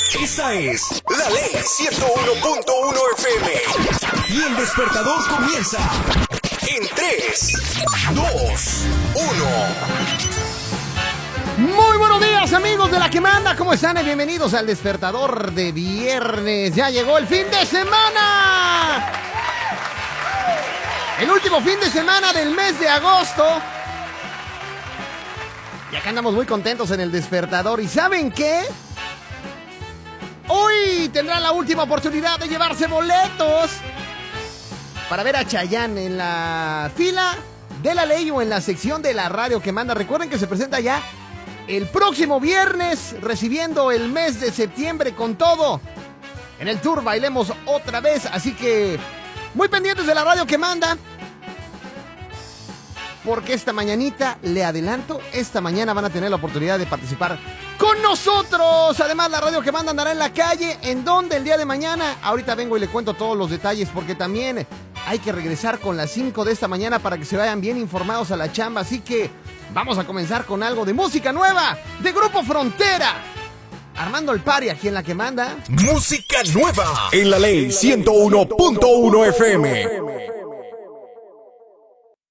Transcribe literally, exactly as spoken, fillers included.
Esa es La Ley ciento uno punto uno F M. Y el despertador comienza en tres, dos, uno. Muy buenos días, amigos de La Que Manda, ¿cómo están? Y bienvenidos al despertador de viernes. Ya llegó el fin de semana. El último fin de semana del mes de agosto. Y acá andamos muy contentos en el despertador. ¿Y saben qué? Hoy tendrán la última oportunidad de llevarse boletos para ver a Chayanne en la fila de La Ley o en la sección de la radio que manda. Recuerden que se presenta ya el próximo viernes, recibiendo el mes de septiembre con todo en el tour Bailemos Otra Vez. Así que muy pendientes de la radio que manda, porque esta mañanita, le adelanto, esta mañana van a tener la oportunidad de participar con nosotros. Además, la radio que manda andará en la calle. ¿En dónde el día de mañana? Ahorita vengo y le cuento todos los detalles, porque también hay que regresar con las cinco de esta mañana para que se vayan bien informados a la chamba. Así que vamos a comenzar con algo de música nueva de Grupo Frontera. Armando el Pari, aquí en La Que Manda. Música nueva en La Ley ciento uno punto uno F M.